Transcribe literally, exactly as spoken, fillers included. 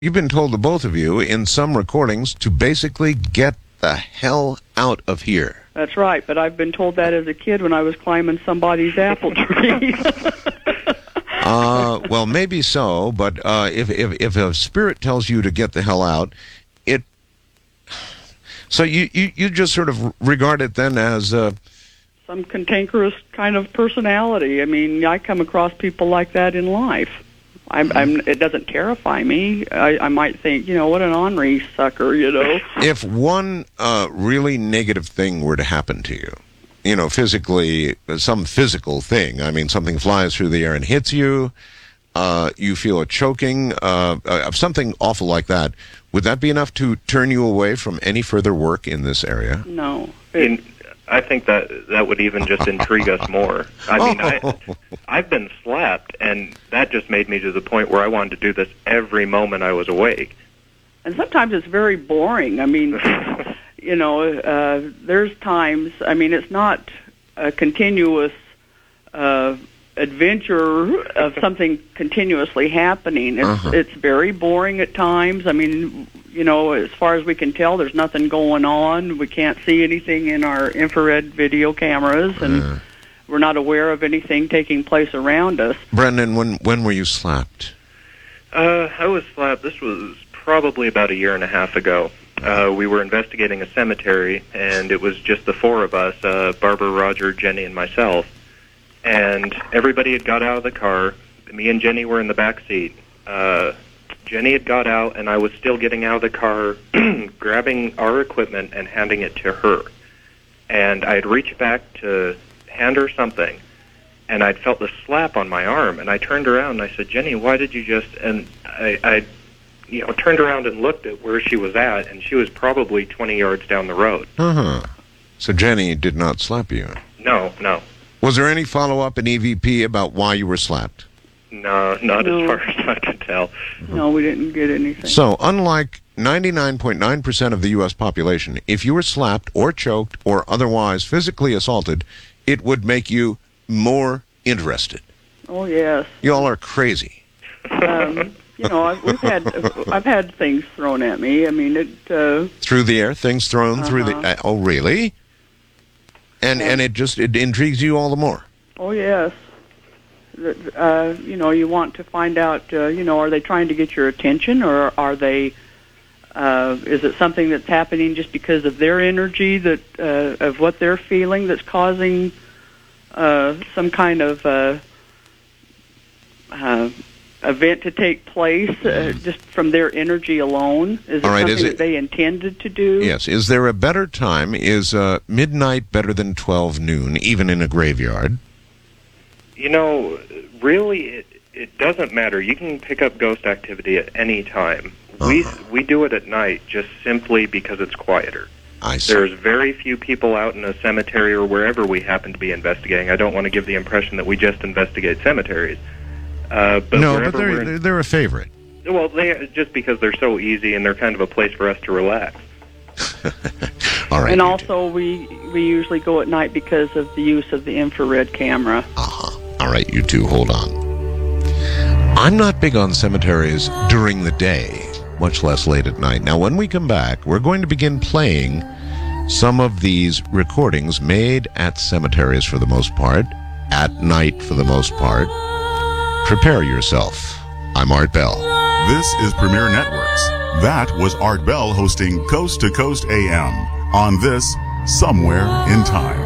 You've been told, the both of you, in some recordings, to basically get the hell out of here. That's right, but I've been told that as a kid when I was climbing somebody's apple tree. uh, well, maybe so, but uh, if, if if a spirit tells you to get the hell out, it... So you, you, you just sort of regard it then as... Uh, Some cantankerous kind of personality. I mean, I come across people like that in life. I'm, I'm, it doesn't terrify me. I, I might think, you know, what an ornery sucker, you know. If one uh, really negative thing were to happen to you, you know, physically, some physical thing, I mean, something flies through the air and hits you, uh, you feel a choking, uh, uh, something awful like that, would that be enough to turn you away from any further work in this area? No. In, I think that that would even just intrigue us more. I mean, I, I've been slapped, and that just made me to the point where I wanted to do this every moment I was awake. And sometimes it's very boring. I mean, you know, uh, there's times, I mean, it's not a continuous uh, adventure of something continuously happening. It's, uh-huh. it's very boring at times. I mean, you know, as far as we can tell, there's nothing going on. We can't see anything in our infrared video cameras, and uh. we're not aware of anything taking place around us. Brendan, when when were you slapped? Uh, I was slapped. This was probably about a year and a half ago. Uh, we were investigating a cemetery, and it was just the four of us, uh, Barbara, Roger, Jenny, and myself. And everybody had got out of the car. Me and Jenny were in the back seat. Uh, Jenny had got out, and I was still getting out of the car, grabbing our equipment and handing it to her. And I had reached back to hand her something, and I'd felt the slap on my arm, and I turned around and I said, "Jenny, why did you just..." And I, I you know, turned around and looked at where she was at, and she was probably twenty yards down the road. Uh-huh. So Jenny did not slap you? No, no. Was there any follow-up in E V P about why you were slapped? No, not No. as far as I could tell. No, we didn't get anything. So, unlike ninety-nine point nine percent of the U S population, if you were slapped or choked or otherwise physically assaulted, it would make you more interested. Oh, yes. Y'all are crazy. Um, you know, I've, we've had, I've had things thrown at me. I mean, it... Uh, Through the air, things thrown uh-huh. through the... Uh, oh, really? And, and it just it intrigues you all the more. Oh, yes. Uh, you know, you want to find out, uh, you know, are they trying to get your attention, or are they, uh, is it something that's happening just because of their energy, that uh, of what they're feeling, that's causing uh, some kind of uh, uh, event to take place uh, just from their energy alone? Is it All right, something is it- that they intended to do? Yes. Is there a better time? Is uh, midnight better than twelve noon, even in a graveyard? You know, really, it, it doesn't matter. You can pick up ghost activity at any time. Uh-huh. We we do it at night just simply because it's quieter. I see. There's very few people out in a cemetery or wherever we happen to be investigating. I don't want to give the impression that we just investigate cemeteries. Uh, but no, wherever but they're, we're in, they're, they're a favorite. well, they just because they're so easy and they're kind of a place for us to relax. All right. And you also, we we usually go at night because of the use of the infrared camera. two. Uh-huh. All right, you two, hold on. I'm not big on cemeteries during the day, much less late at night. Now, when we come back, we're going to begin playing some of these recordings made at cemeteries for the most part, at night for the most part. Prepare yourself. I'm Art Bell. This is Premier Networks. That was Art Bell hosting Coast to Coast A M on this Somewhere in Time.